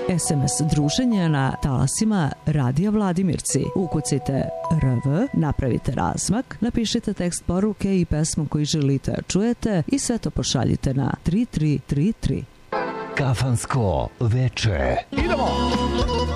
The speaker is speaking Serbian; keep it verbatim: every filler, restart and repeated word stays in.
es em es druženja na talasima Radija Vladimirci. Ukucite R V, napravite razmak, napišite tekst poruke i pesmu koju želite da čujete i sve to pošaljite na tri tri tri tri. Kafansko veče. Idemo!